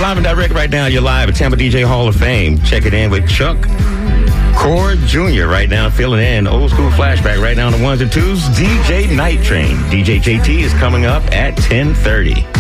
live and direct right now. You're live at Tampa DJ Hall of Fame. Check it in with Chuck Cord Jr. right now, filling in. Old school flashback right now on the ones and twos. DJ Night Train. DJ JT is coming up at 10:30.